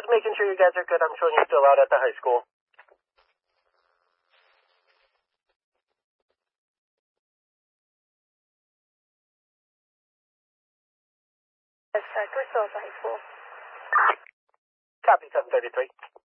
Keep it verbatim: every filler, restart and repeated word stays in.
just making sure you guys are good. I'm showing you still out at the high school. Yes, sir. We're still at the high school. Copy, seven thirty-three.